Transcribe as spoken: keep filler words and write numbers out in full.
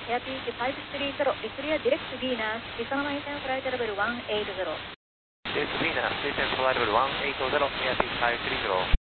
Airpeak five three zero, clear direct Venus, December maintenance flight level one eight zero. Direct Venus, maintenance flight level one eight zero, Airpeak five three zero.